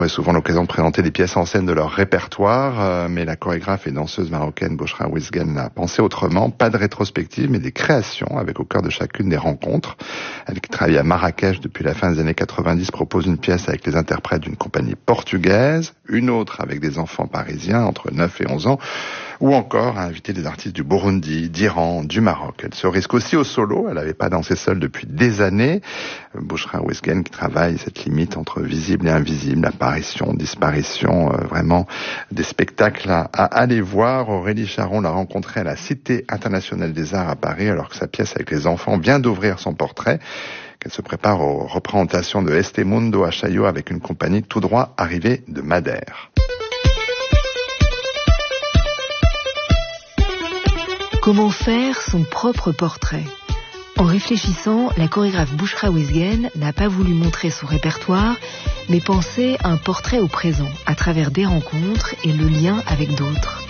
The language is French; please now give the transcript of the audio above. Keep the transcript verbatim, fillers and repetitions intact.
Ouais, souvent l'occasion de présenter des pièces en scène de leur répertoire, euh, mais la chorégraphe et danseuse marocaine Bouchra Ouezghen a pensé autrement. Pas de rétrospective, mais des créations avec au cœur de chacune des rencontres. Elle qui travaille à Marrakech depuis la fin des années quatre-vingt-dix propose une pièce avec les interprètes d'une compagnie portugaise, une autre avec des enfants parisiens entre neuf et onze ans, ou encore à inviter des artistes du Burundi, d'Iran, du Maroc. Elle se risque aussi au solo, elle n'avait pas dansé seule depuis des années. Bouchra Ouezghen qui travaille cette limite entre visible et invisible, apparition, disparition, euh, vraiment des spectacles à, à aller voir. Aurélie Charon l'a rencontrée à la Cité internationale des arts à Paris alors que sa pièce avec les enfants vient d'ouvrir son portrait, qu'elle se prépare aux représentations de Este Mundo à Chaillot avec une compagnie tout droit arrivée de Madère. Comment faire son propre portrait ? En réfléchissant, la chorégraphe Bouchra Ouezghen n'a pas voulu montrer son répertoire, mais penser un portrait au présent, à travers des rencontres et le lien avec d'autres.